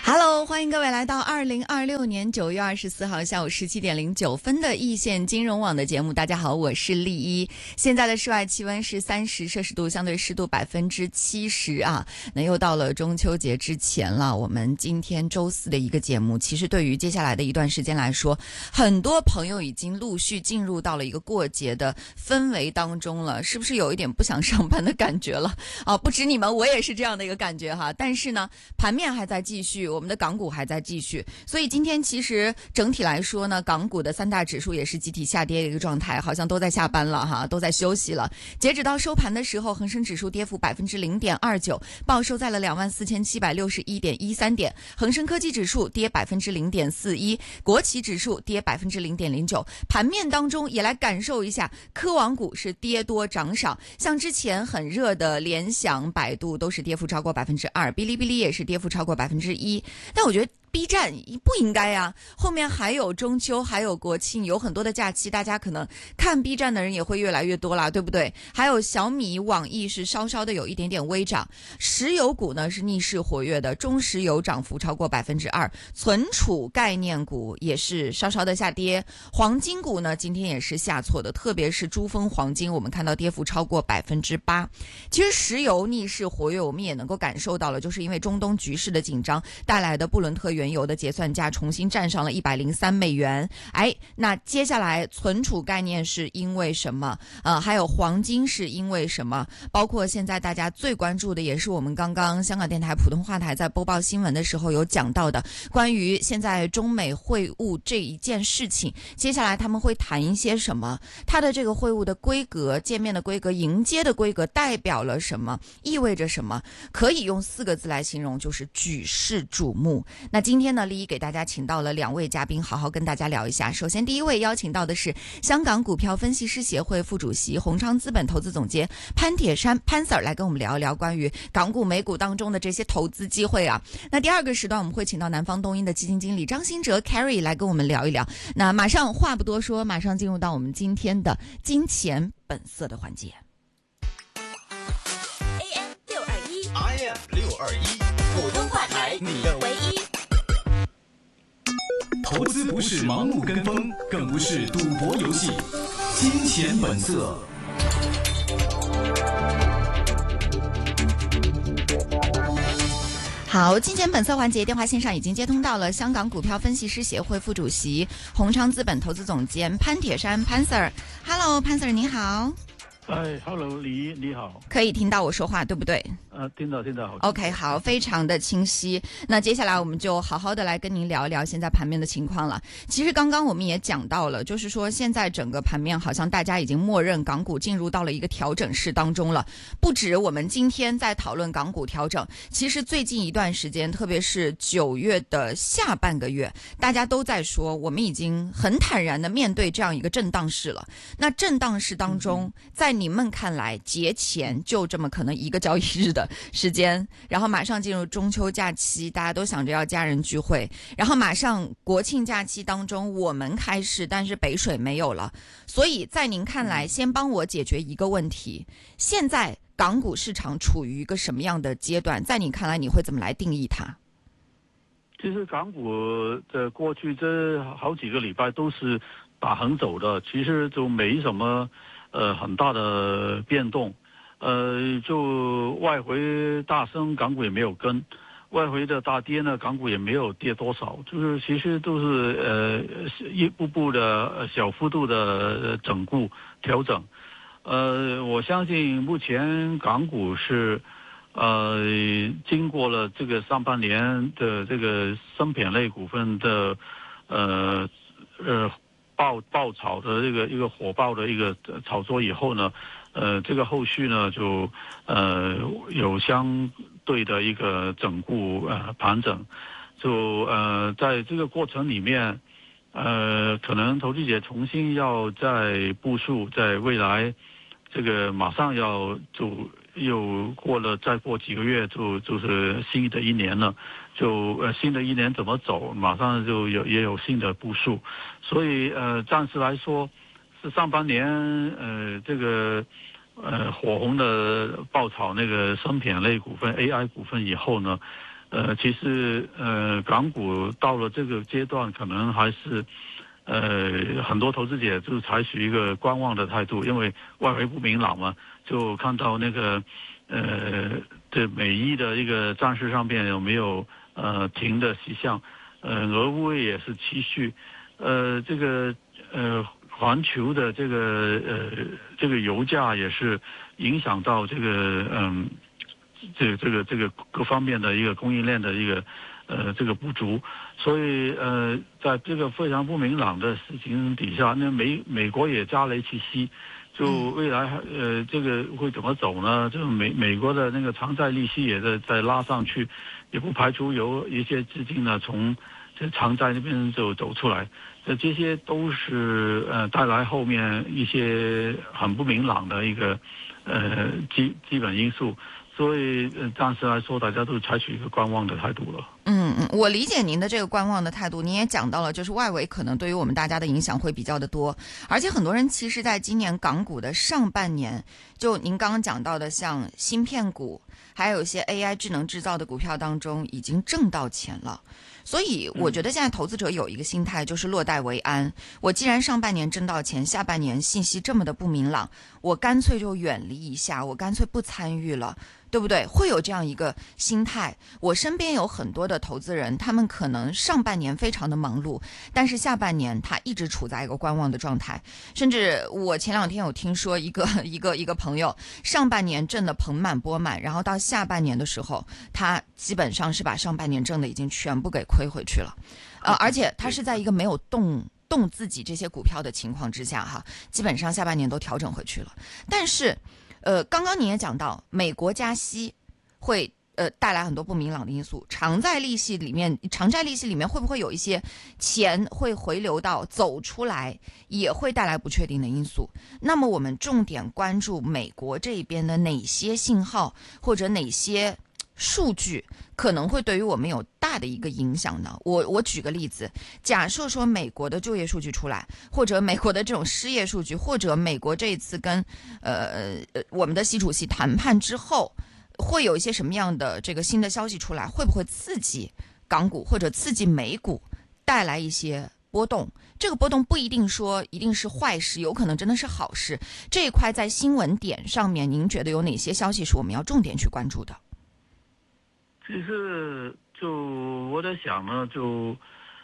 Hello， 欢迎各位来到2026年9月24号下午17点09分的易线金融网的节目。大家好，我是丽一。现在的室外气温是30摄氏度，相对湿度70%啊。那又到了中秋节之前了，我们今天周四的一个节目，其实对于接下来的一段时间来说，很多朋友已经陆续进入到了一个过节的氛围当中了，是不是有一点不想上班的感觉了啊？不止你们，我也是这样的一个感觉哈。但是呢，盘面还在继续，我们的港股还在继续，所以今天其实整体来说呢，港股的三大指数也是集体下跌的一个状态，好像都在下班了哈，都在休息了。截止到收盘的时候，恒生指数跌幅0.29%，报收在了24761.13点；恒生科技指数跌0.41%，国企指数跌0.09%。盘面当中也来感受一下，科网股是跌多涨少，像之前很热的联想、百度都是跌幅超过2%，哔哩哔哩也是跌幅超过1%。但我觉得B 站不应该啊，后面还有中秋，还有国庆，有很多的假期，大家可能看 B 站的人也会越来越多啦，对不对？还有小米、网易是稍稍的有一点点微涨，石油股呢是逆势活跃的，中石油涨幅超过2%，存储概念股也是稍稍的下跌，黄金股呢今天也是下挫的，特别是珠峰黄金，我们看到跌幅超过8%。其实石油逆势活跃，我们也能够感受到了，就是因为中东局势的紧张带来的布伦特原油的结算价重新站上了$103。那接下来存储概念是因为什么？还有黄金是因为什么？包括现在大家最关注的，也是我们刚刚香港电台普通话台在播报新闻的时候有讲到的，关于现在中美会晤这一件事情，接下来他们会谈一些什么？它的这个会晤的规格、见面的规格、迎接的规格代表了什么？意味着什么？可以用4个字来形容，就是举世瞩目。那今天呢，丽一给大家请到了2位嘉宾，好好跟大家聊一下。首先第一位邀请到的是香港股票分析师协会副主席、宏昌资本投资总监潘铁珊潘 Sir 来跟我们聊一聊关于港股美股当中的这些投资机会啊。那第2个时段我们会请到南方东英的基金经理张新哲 Carrie 来跟我们聊一聊。那马上话不多说，马上进入到我们今天的金钱本色的环节。 AM 621普通话台，你的唯一。投资不是盲目跟风，更不是赌博游戏。金钱本色。 好，金钱本色环节电话线上已经接通到了香港股票分析师协会副主席、宏昌资本投资总监潘铁珊潘 Sir。Hello， 潘 Sir 你好。 Hello， 李你好， 可以听到我说话对不对？ 听到好。 OK， 好，非常的清晰。那接下来我们就好好的来跟您聊一聊现在盘面的情况了。其实刚刚我们也讲到了，就是说现在整个盘面好像大家已经默认港股进入到了一个调整市当中了。不止我们今天在讨论港股调整，其实最近一段时间，特别是9月的下半个月，大家都在说我们已经很坦然的面对这样一个震荡市了。那震荡市当中，在你们看来，节前就这么可能1个交易日的时间，然后马上进入中秋假期，大家都想着要家人聚会，然后马上国庆假期当中我们开市，但是北水没有了。所以在您看来，先帮我解决一个问题，现在港股市场处于一个什么样的阶段？在你看来，你会怎么来定义它？ 其实港股的过去这好几个礼拜都是打横走的，其实就没什么很大的变动。就外汇大升，港股也没有跟；外汇的大跌呢，港股也没有跌多少。就是其实都是一步步的小幅度的整固调整。我相信目前港股是经过了这个上半年的这个芯片类股份的爆炒的一个火爆的一个炒作以后呢，这个后续呢就有相对的一个整固盘整，就在这个过程里面，可能投资者重新要再部署，在未来这个马上要就又再过几个月就是新的一年了，就新的一年怎么走，马上就也有新的部署，所以暂时来说是上半年这个火红的爆炒那个芯片类股份 AI 股份以后呢， 其实港股到了这个阶段，可能还是很多投资者就采取一个观望的态度，因为外围不明朗嘛，就看到那个这美伊的一个战事上面有没有停的迹象，俄乌也是持续，这个环球的这个油价也是影响到这个这个各方面的一个供应链的一个这个不足，所以在这个非常不明朗的事情底下，那美国也加了一期息，就未来这个会怎么走呢？就美国的那个偿债利息也在拉上去，也不排除有一些资金呢从这偿债那边就走出来，这些都是带来后面一些很不明朗的一个基本因素。所以暂时来说，大家都采取一个观望的态度了。 我理解您的这个观望的态度。您也讲到了，就是外围可能对于我们大家的影响会比较的多，而且很多人其实在今年港股的上半年，就您刚刚讲到的像芯片股，还有一些 AI 智能制造的股票当中已经挣到钱了。所以我觉得现在投资者有一个心态，就是落袋为安。我既然上半年挣到钱，下半年信息这么的不明朗，我干脆就远离一下，我干脆不参与了，对不对？会有这样一个心态。我身边有很多的投资人，他们可能上半年非常的忙碌，但是下半年他一直处在一个观望的状态。甚至我前2天有听说一个朋友，上半年挣得盆满钵满，然后到下半年的时候，他基本上是把上半年挣的已经全部给亏回去了，而且他是在一个没有动自己这些股票的情况之下哈，基本上下半年都调整回去了。但是刚刚您也讲到，美国加息会带来很多不明朗的因素，偿债利息里面会不会有一些钱会回流到走出来，也会带来不确定的因素。那么我们重点关注美国这边的哪些信号或者哪些数据可能会对于我们有大的一个影响呢？我举个例子，假设说美国的就业数据出来，或者美国的这种失业数据，或者美国这一次跟我们的习主席谈判之后，会有一些什么样的这个新的消息出来，会不会刺激港股或者刺激美股，带来一些波动？这个波动不一定说一定是坏事，有可能真的是好事。这一块在新闻点上面，您觉得有哪些消息是我们要重点去关注的？ 其实就我在想呢，就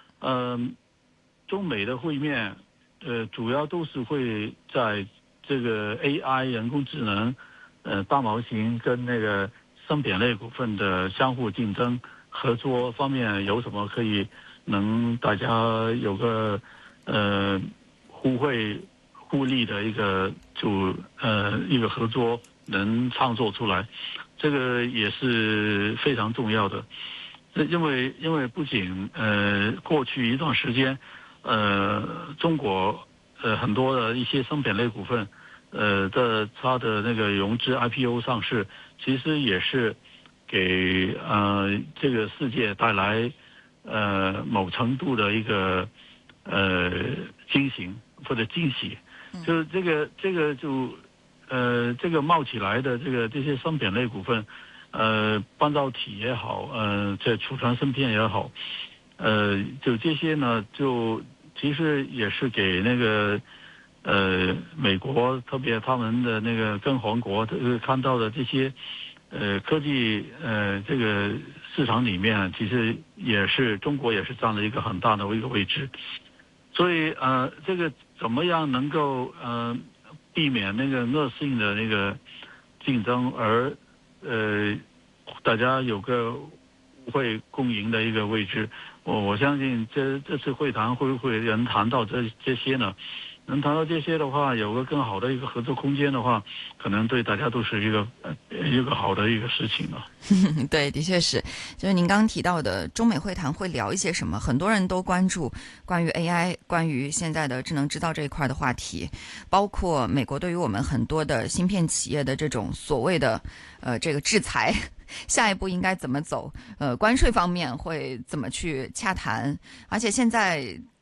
中美的会面，主要都是会在这个 AI 人工智能、大模型跟那个芯片类股份的相互竞争合作方面有什么可以能大家有个互惠互利的一个一个合作能创作出来。这个也是非常重要的，因为不仅过去一段时间，中国很多的一些芯片类股份，它的那个融资 IPO 上市，其实也是给这个世界带来某程度的一个惊喜或者惊喜，就是这个就。这个冒起来的这些芯片类股份，半导体也好，这储存芯片也好，就这些呢，就其实也是给那个美国，特别他们的那个跟韩国看到的这些科技这个市场里面，其实也是中国也是占了一个很大的一个位置，所以这个怎么样能够避免那个恶性的那个竞争，而大家有个互惠共赢的一个位置。我相信这次会谈会不会能谈到这些呢？能谈到这些的话，有个更好的一个合作空间的话，可能对大家都是一个好的一个事情了。 对，的确是，就是您刚刚提到的中美会谈会聊一些什么，很多人都关注关于 AI， 关于现在的智能制造这一块的话题，包括美国对于我们很多的芯片企业的这种所谓的这个制裁。下一步应该怎么走？关税方面会怎么去洽谈？而且现在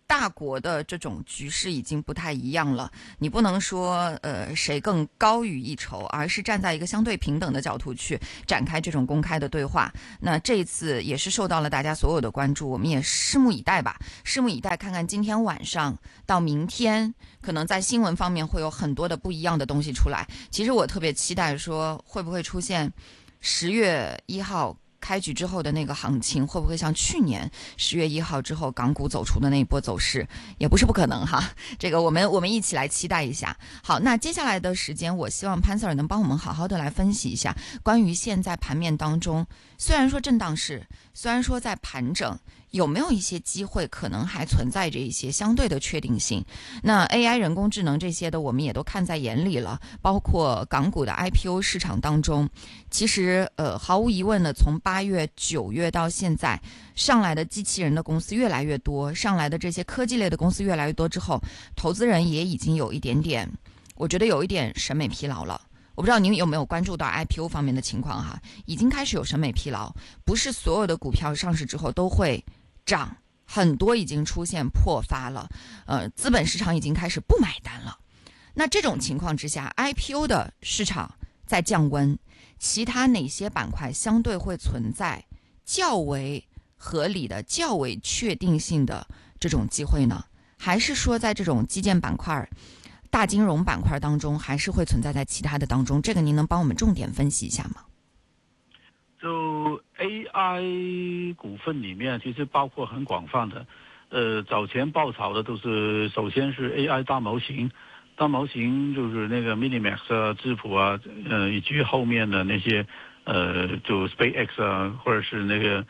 大国的这种局势已经不太一样了，你不能说谁更高于一筹，而是站在一个相对平等的角度去展开这种公开的对话。那这一次也是受到了大家所有的关注，我们也拭目以待吧，拭目以待，看看今天晚上到明天，可能在新闻方面会有很多的不一样的东西出来。其实我特别期待说，会不会出现10月1号开局之后的那个行情，会不会像去年10月1号之后港股走出的那一波走势，也不是不可能哈。这个我们一起来期待一下。好，那接下来的时间，我希望潘 Sir 能帮我们好好的来分析一下关于现在盘面当中，虽然说震荡市，虽然说在盘整，有没有一些机会可能还存在着一些相对的确定性。那 AI 人工智能这些的我们也都看在眼里了，包括港股的 IPO 市场当中，其实毫无疑问的，从8月9月到现在，上来的机器人的公司越来越多，上来的这些科技类的公司越来越多之后，投资人也已经有一点点，我觉得有一点审美疲劳了。我不知道您有没有关注到 IPO 方面的情况哈，已经开始有审美疲劳，不是所有的股票上市之后都会涨，很多已经出现破发了，资本市场已经开始不买单了。那这种情况之下 ，IPO 的市场在降温，其他哪些板块相对会存在较为合理的、较为确定性的这种机会呢？还是说在这种基建板块、大金融板块当中，还是会存在在其他的当中？这个您能帮我们重点分析一下吗？ 就 AI 股份里面，其实包括很广泛的，早前爆炒的都是，首先是 AI 大模型就是那个 Minimax 啊、智谱啊，以及后面的那些，就 SpaceX 啊，或者是那个，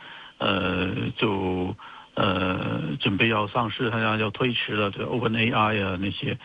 准备要上市，好像要推迟了，这 OpenAI 啊那些，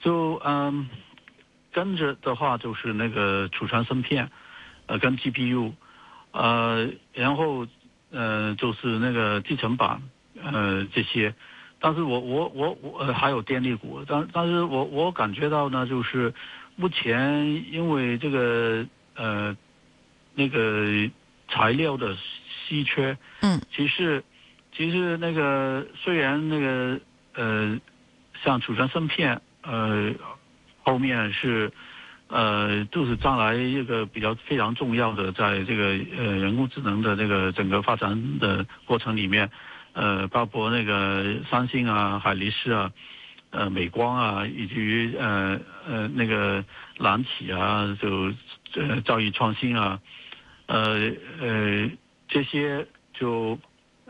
跟着的话就是那个储存芯片，跟 GPU。然后就是那个集成板这些，但是我还有电力股，但是我感觉到呢，就是目前因为这个那个材料的稀缺，其实那个虽然那个像储存芯片后面是。就是将来一个非常重要的，在这个人工智能的这个整个发展的过程里面，包括那个三星啊、海力士啊、美光啊，以及那个蓝企啊，就兆易创新啊，这些就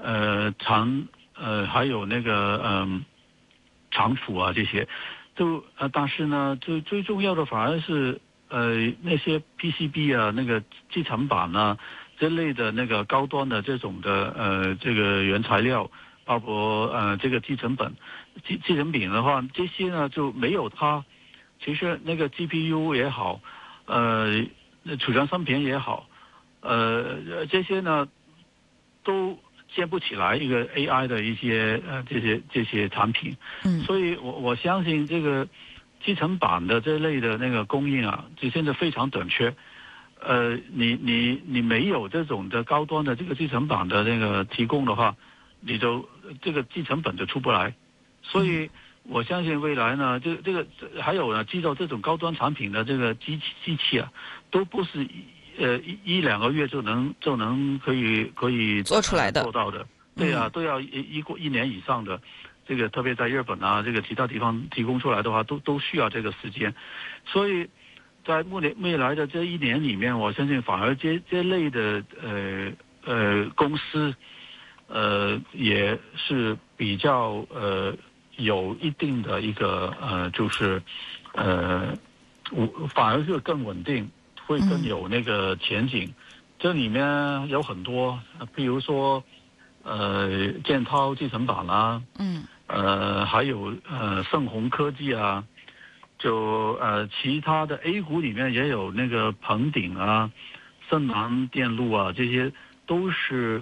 还有那个长储啊这些。但是呢，最重要的反而是那些 PCB 啊，那个集成板啊这类的那个高端的这种的这个原材料，包括这个集成品的话，这些呢就没有它，其实那个 GPU 也好，储存芯片也好，这些呢都建不起来一个 AI 的一些这些产品，所以我相信这个集成板的这类的那个供应啊，就现在非常短缺。你没有这种的高端的这个集成板的那个提供的话，你就这个集成本就出不来。所以我相信未来呢，这个还有呢，制造这种高端产品的这个机器啊，都不是一两个月就能可以做出来的， 做到的。对啊，都要一年以上的。这个特别在日本啊，这个其他地方提供出来的话，都需要这个时间。所以在未来的这1年里面，我相信反而这类的公司也是比较有一定的一个就是反而是更稳定，会更有那个前景。这里面有很多，比如说建滔集成板啦，还有盛虹科技啊，就其他的 A 股里面也有那个鹏鼎啊、盛南电路啊，这些都是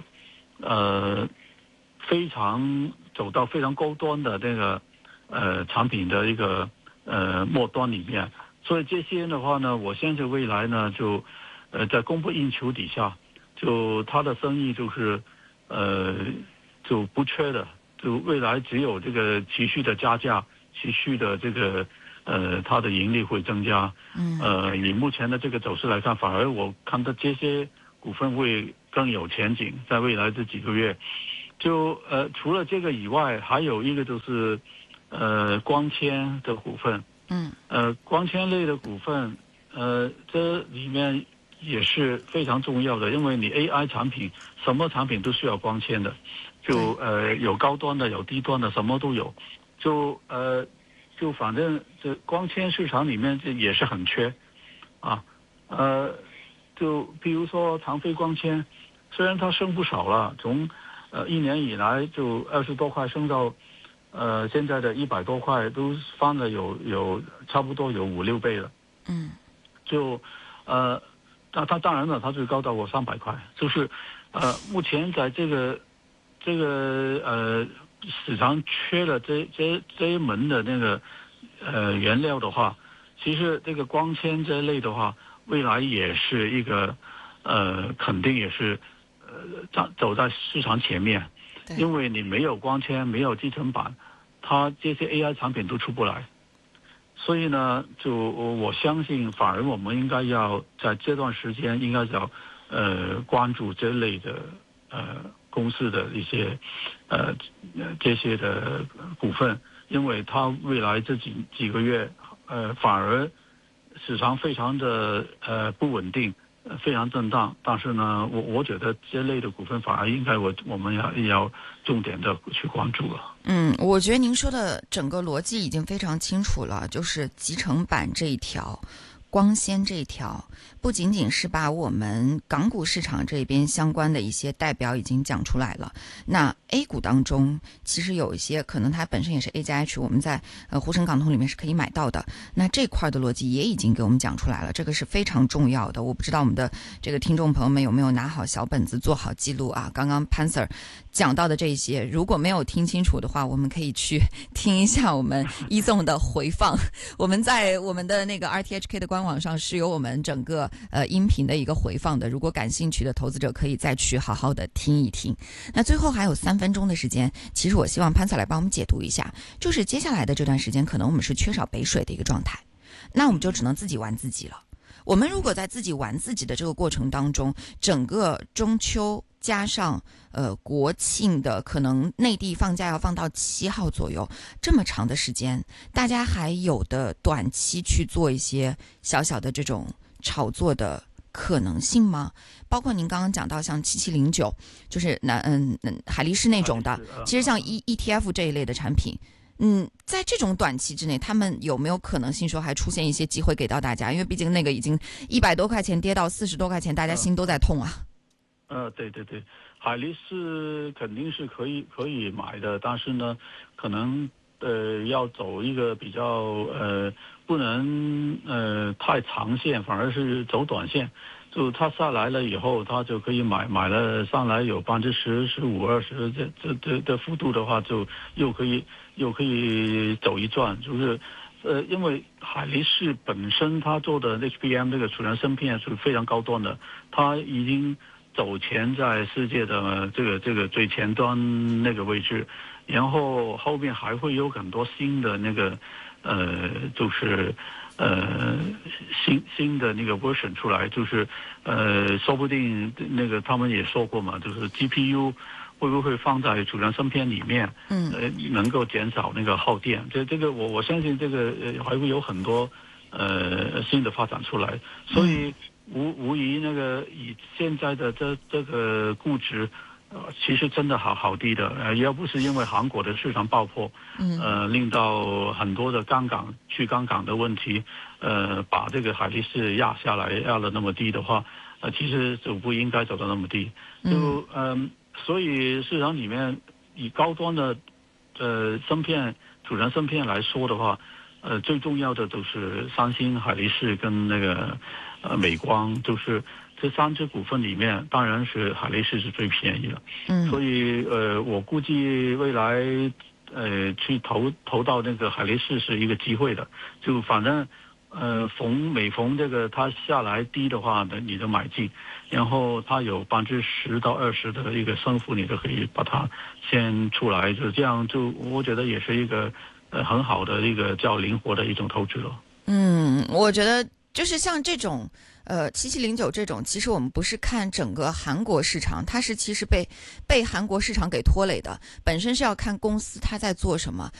走到非常高端的这个产品的一个末端里面。所以这些的话呢，我相信未来呢就在供不应求底下，就它的生意就是就不缺的。 就未来只有这个持续的加价，持续的这个它的盈利会增加。以目前的这个走势来看，反而我看到这些股份会更有前景，在未来这几个月。就除了这个以外，还有一个就是光纤的股份。光纤类的股份，这里面也是非常重要的，因为你 AI 产品，什么产品都需要光纤的，就有高端的，有低端的，什么都有。就反正这光纤市场里面这也是很缺啊。就比如说长飞光纤，虽然它升不少了，从1年以来就20多块升到现在的100多块，都翻了有差不多有5-6倍了。就它当然了，它最高到过300块。就是目前在这个市场缺了这一门的那个原料的话，其实这个光纤这一类的话，未来也是一个肯定也是走在市场前面。因为你没有光纤，没有集成板，它这些 AI 产品都出不来。所以呢，就我相信，反而我们应该要在这段时间应该要关注这类的公司的一些这些的股份，因为它未来这几个月反而市场非常的不稳定，非常震荡。但是呢，我觉得这类的股份反而应该我们要重点的去关注了。 我觉得您说的整个逻辑已经非常清楚了，就是集成板这一条，光纤这一条，不仅仅是把我们港股市场这边相关的一些代表已经讲出来了，那 A 股当中其实有一些可能它本身也是 A 加 H， 我们在沪深港通里面是可以买到的，那这块的逻辑也已经给我们讲出来了，这个是非常重要的。我不知道我们的这个听众朋友们有没有拿好小本子做好记录啊？刚刚潘 Sir 讲到的这些，如果没有听清楚的话，我们可以去听一下我们一纵的回放。我们在我们的那个 RTHK 的官网上是有我们整个音频的一个回放的，如果感兴趣的投资者可以再去好好的听一听。那最后还有3分钟的时间，其实我希望潘 Sir 来帮我们解读一下，就是接下来的这段时间可能我们是缺少北水的一个状态，那我们就只能自己玩自己了。我们如果在自己玩自己的这个过程当中，整个中秋加上国庆的可能内地放假要放到7号左右，这么长的时间，大家还有的短期去做一些小小的这种炒作的可能性吗？包括您刚刚讲到像7709，就是海力士那种的，其实像 ETF 这一类的产品，在这种短期之内，他们有没有可能性说还出现一些机会给到大家？因为毕竟那个已经100多块钱跌到40多块钱，大家心都在痛啊。 对，海力士肯定是可以买的，但是呢，可能要走一个比较不能太长线，反而是走短线。就它下来了以后，它就可以买了上来有10%、15%、20%这幅度的话，就又可以走一转。就是因为海力士本身它做的 HBM 这个储能芯片是非常高端的，它已经走前在世界的这个最前端那个位置，然后后面还会有很多新的那个就是新的那个 version 出来，就是说不定那个他们也说过嘛，就是 GPU 会不会放在储能芯片里面，能够减少那个耗电。这个我相信这个还会有很多新的发展出来，所以无疑那个以现在的这个估值，其实真的好低的。要不是因为韩国的市场爆破，令到很多的去杠杆的问题，把这个海力士压下来，压了那么低的话，其实就不应该走到那么低。所以市场里面以高端的芯片、储能芯片来说的话，最重要的都是三星、海力士跟那个美光，就是这3只股份里面，当然是海力士是最便宜的。所以我估计未来去投到那个海力士是一个机会的。就反正每逢这个它下来低的话呢，你就买进，然后它有10%到20%的一个升幅，你就可以把它先出来，就这样我觉得也是一个很好的一个较灵活的一种投资了。 我觉得就是像这种7709这种，其实我们不是看整个韩国市场，它是其实被韩国市场给拖累的，本身是要看公司它在做什么。